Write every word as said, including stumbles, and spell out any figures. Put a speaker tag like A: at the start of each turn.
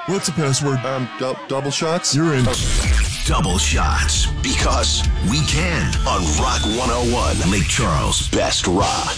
A: What's the password?
B: Um, du- double shots?
A: You're in.
C: Double shots, because we can on Rock one oh one, Lake Charles' best rock.